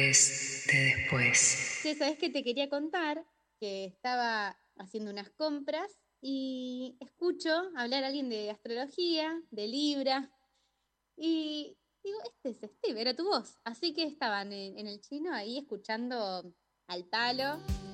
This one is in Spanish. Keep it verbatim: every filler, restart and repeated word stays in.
antes de después. Che, ¿sabés que te quería contar? Que estaba haciendo unas compras y escucho hablar a alguien de astrología, de Libra, y digo, este es Steve, era tu voz. Así que estaban en, en el chino ahí escuchando al palo.